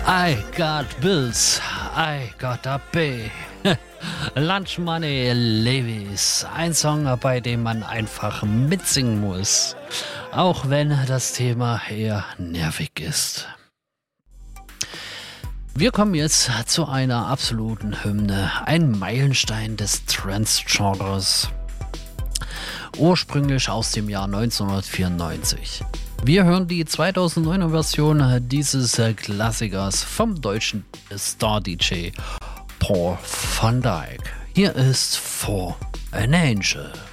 I got bills, I got a pay. Lunch Money Levis. Ein Song, bei dem man einfach mitsingen muss. Auch wenn das Thema eher nervig ist. Wir kommen jetzt zu einer absoluten Hymne. Ein Meilenstein des Trance-Genres. Ursprünglich aus dem Jahr 1994. Wir hören die 2009er Version dieses Klassikers vom deutschen Star-DJ Paul van Dyk. Hier ist For an Angel.